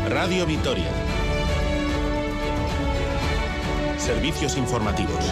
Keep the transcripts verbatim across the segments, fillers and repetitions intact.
Radio Vitoria. Servicios informativos.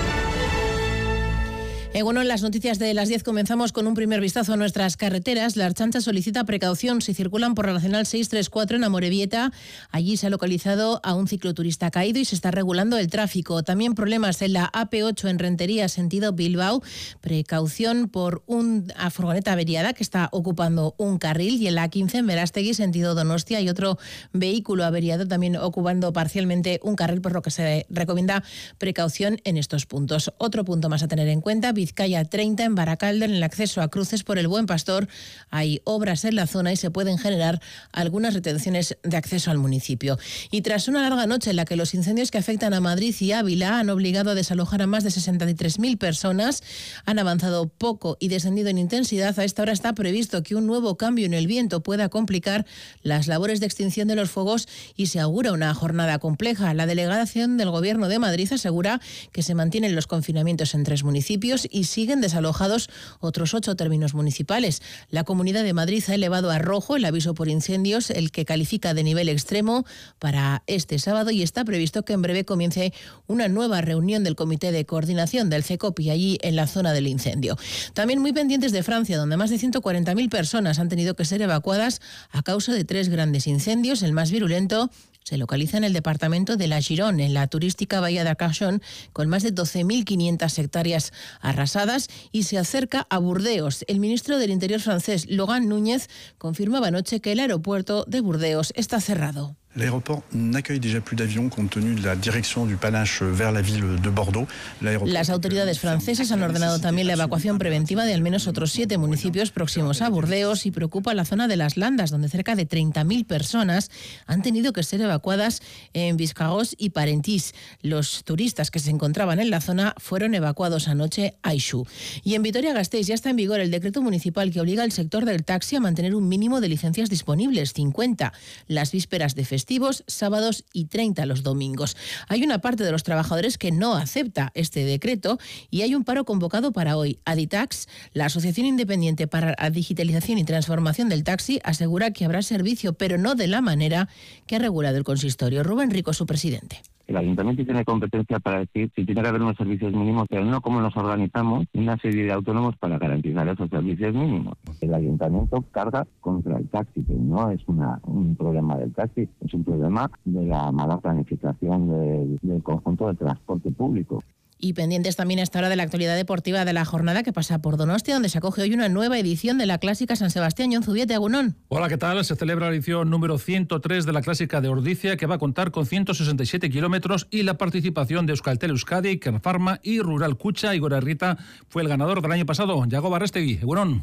Eh, bueno, en las noticias de las diez comenzamos con un primer vistazo a nuestras carreteras. La Ertzaintza solicita precaución si circulan por la Nacional seiscientos treinta y cuatro en Amorebieta. Allí se ha localizado a un cicloturista caído y se está regulando el tráfico. También problemas en la A P ocho en Rentería, sentido Bilbao. Precaución por una furgoneta averiada que está ocupando un carril. Y en la A quince en Berastegui, sentido Donostia, y otro vehículo averiado también ocupando parcialmente un carril, por lo que se recomienda precaución en estos puntos. Otro punto más a tener en cuenta: Vizcaya treinta en Baracaldo, en el acceso a Cruces por el Buen Pastor. Hay obras en la zona y se pueden generar algunas retenciones de acceso al municipio. Y tras una larga noche en la que los incendios que afectan a Madrid y Ávila han obligado a desalojar a más de sesenta y tres mil personas, han avanzado poco y descendido en intensidad. A esta hora está previsto que un nuevo cambio en el viento pueda complicar las labores de extinción de los fuegos y se augura una jornada compleja. La delegación del Gobierno de Madrid asegura que se mantienen los confinamientos en tres municipios y siguen desalojados otros ocho términos municipales. La Comunidad de Madrid ha elevado a rojo el aviso por incendios, el que califica de nivel extremo, para este sábado, y está previsto que en breve comience una nueva reunión del Comité de Coordinación del CECOPI allí en la zona del incendio. También muy pendientes de Francia, donde más de ciento cuarenta mil personas han tenido que ser evacuadas a causa de tres grandes incendios. El más virulento se localiza en el departamento de la Gironde, en la turística bahía de Arcachon, con más de doce mil quinientas hectáreas arrasadas, y se acerca a Burdeos. El ministro del Interior francés, Laurent Núñez, confirmaba anoche que el aeropuerto de Burdeos está cerrado. L'aéroport n'accueille déjà plus d'avions compte tenu de la direction du panache vers la ville de Bordeaux. Las autoridades francesas han ordenado también la evacuación preventiva de al menos otros siete municipios próximos a Burdeos, y preocupa la zona de las Landas, donde cerca de treinta mil personas han tenido que ser evacuadas en Biscarrosse y Parentís. Los turistas que se encontraban en la zona fueron evacuados anoche a Ixú. Y en Vitoria-Gasteiz ya está en vigor el decreto municipal que obliga al sector del taxi a mantener un mínimo de licencias disponibles, cincuenta las vísperas de festivos, sábados y treinta los domingos. Hay una parte de los trabajadores que no acepta este decreto y hay un paro convocado para hoy. Aditax, la Asociación Independiente para la Digitalización y Transformación del Taxi, asegura que habrá servicio, pero no de la manera que ha regulado el consistorio. Rubén Rico, su presidente. El ayuntamiento tiene competencia para decir si tiene que haber unos servicios mínimos, pero no cómo nos organizamos una serie de autónomos para garantizar esos servicios mínimos. El ayuntamiento carga contra el taxi, que no es una, un problema del taxi, es un problema de la mala planificación de, del conjunto del transporte público. Y pendientes también a esta hora de la actualidad deportiva de la jornada, que pasa por Donostia, donde se acoge hoy una nueva edición de la Clásica San Sebastián. Jon Zubiete, Agunón. Hola, ¿qué tal? Se celebra la edición número ciento tres de la Clásica de Ordizia, que va a contar con ciento sesenta y siete kilómetros, y la participación de Euskaltel Euskadi, Kernpharma y Rural Cucha. Igor Herrita fue el ganador del año pasado. Yago Barrestegui, Agunón.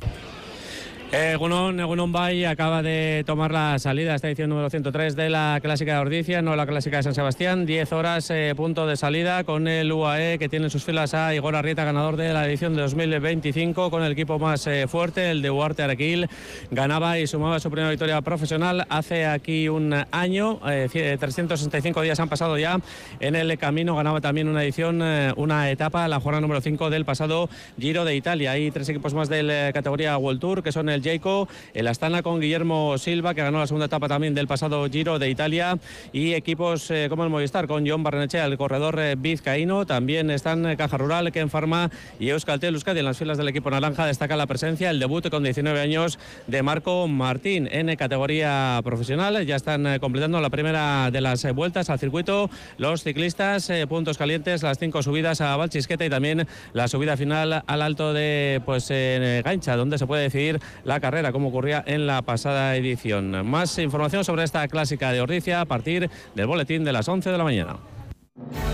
Egunon, Egunon Bay acaba de tomar la salida esta edición número ciento tres de la Clásica de Ordizia, no la Clásica de San Sebastián. diez horas, eh, punto de salida, con el U A E, que tiene en sus filas a Igor Arrieta, ganador de la edición de dos mil veinticinco, con el equipo más eh, fuerte, el de Huarte Araquil. Ganaba y sumaba su primera victoria profesional hace aquí un año. eh, trescientos sesenta y cinco días han pasado ya en el camino. Ganaba también una edición, eh, una etapa, la jornada número cinco del pasado Giro de Italia. Hay tres equipos más de la categoría World Tour, que son el Jayco, el Astana con Guillermo Silva, que ganó la segunda etapa también del pasado Giro de Italia, y equipos eh, como el Movistar con John Barrenechea, el corredor eh, vizcaíno. También están eh, Caja Rural, Kernpharma y Euskaltel Euskadi. En las filas del equipo naranja destaca la presencia, el debut con diecinueve años de Marco Martín en eh, categoría profesional. Ya están eh, completando la primera de las eh, vueltas al circuito los ciclistas, eh, puntos calientes, las cinco subidas a Valchisqueta y también la subida final al alto de pues eh, Gaincha, donde se puede decidir la carrera, como ocurría en la pasada edición. Más información sobre esta Clásica de Ordizia a partir del boletín de las once de la mañana.